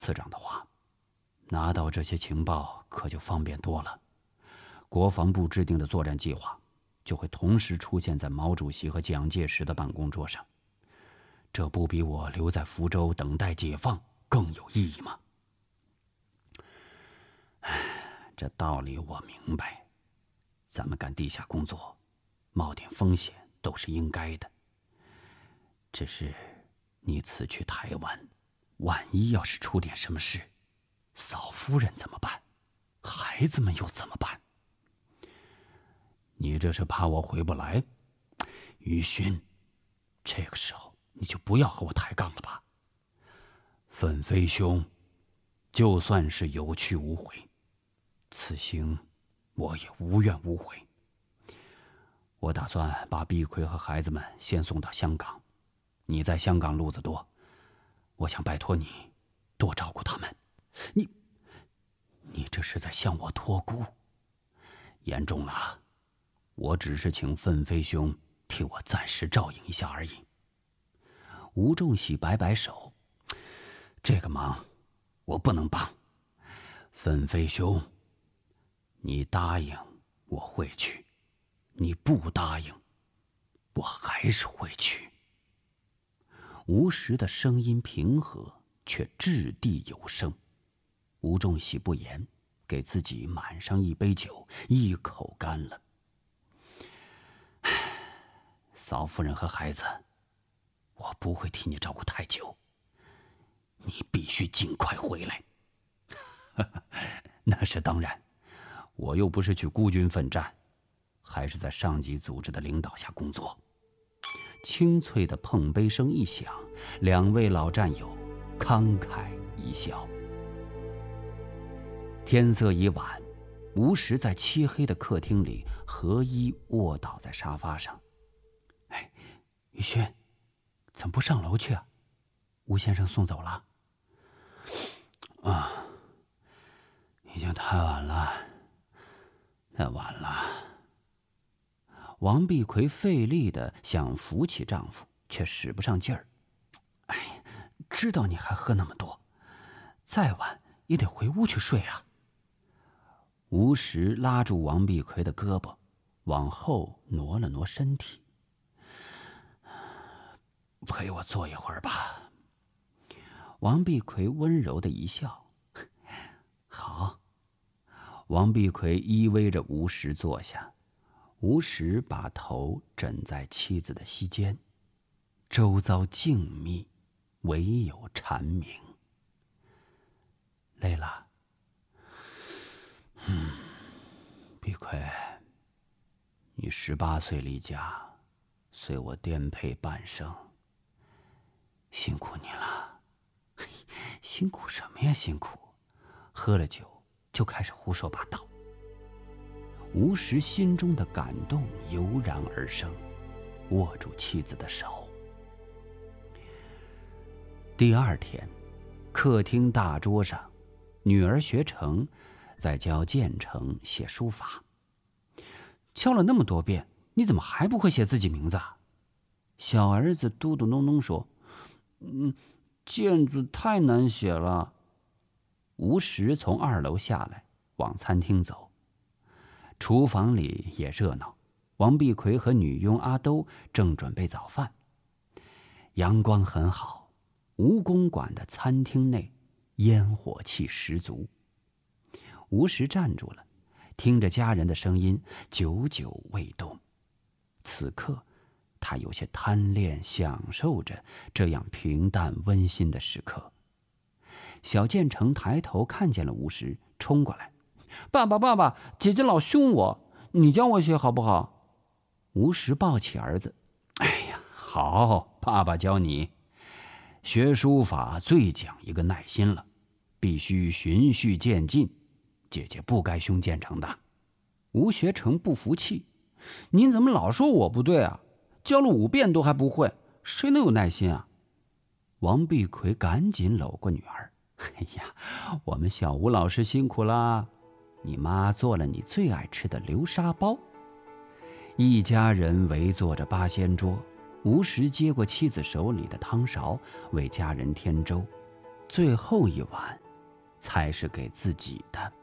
次长的话，拿到这些情报可就方便多了。国防部制定的作战计划就会同时出现在毛主席和蒋介石的办公桌上，这不比我留在福州等待解放更有意义吗？这道理我明白，咱们干地下工作，冒点风险都是应该的。只是你此去台湾，万一要是出点什么事，嫂夫人怎么办？孩子们又怎么办？你这是怕我回不来？于勋，这个时候你就不要和我抬杠了吧。奋飞兄，就算是有去无回，此行我也无怨无悔。我打算把碧奎和孩子们先送到香港，你在香港路子多，我想拜托你多照顾他们。你这是在向我托孤，严重了。我只是请奋飞兄替我暂时照应一下而已。吴仲喜摆摆手，这个忙我不能帮。奋飞兄，你答应我会去，你不答应我还是会去。吴石的声音平和，却掷地有声。吴仲喜不言，给自己满上一杯酒，一口干了。嫂夫人和孩子，我不会替你照顾太久，你必须尽快回来。那是当然，我又不是去孤军奋战，还是在上级组织的领导下工作。清脆的碰杯声一响，两位老战友慷慨一笑。天色已晚，吴石在漆黑的客厅里合衣卧倒在沙发上。于勋，怎么不上楼去啊？吴先生送走了。已经太晚了，太晚了。王碧奎费力地想扶起丈夫，却使不上劲儿。知道你还喝那么多，再晚也得回屋去睡啊。吴石拉住王碧奎的胳膊，往后挪了挪身体。陪我坐一会儿吧。王碧奎温柔的一笑。好。王碧奎依偎着吴石坐下，吴石把头枕在妻子的膝间，周遭静谧，唯有蝉鸣。累了？碧奎，你18岁离家，随我颠沛半生，辛苦你了。辛苦什么呀？辛苦，喝了酒就开始胡说八道。吴石心中的感动油然而生，握住妻子的手。第二天，客厅大桌上，女儿学成在教建成写书法。教了那么多遍，你怎么还不会写自己名字啊？小儿子嘟嘟哝哝说：“建字太难写了。”吴石从2楼下来，往餐厅走。厨房里也热闹，王碧奎和女佣阿兜正准备早饭。阳光很好，吴公馆的餐厅内烟火气十足。吴石站住了，听着家人的声音，久久未动。此刻他有些贪恋享受着这样平淡温馨的时刻。小建成抬头看见了吴石，冲过来：“爸爸，爸爸，姐姐老凶我，你教我写好不好？”吴石抱起儿子：“好，爸爸教你。学书法最讲一个耐心了，必须循序渐进，姐姐不该凶建成的。”吴学成不服气：“您怎么老说我不对啊？教了5遍都还不会，谁能有耐心啊？”王碧奎赶紧搂过女儿：“我们小吴老师辛苦啦，你妈做了你最爱吃的流沙包。”一家人围坐着八仙桌，吴石接过妻子手里的汤勺，为家人添粥。 最后一碗才是给自己的。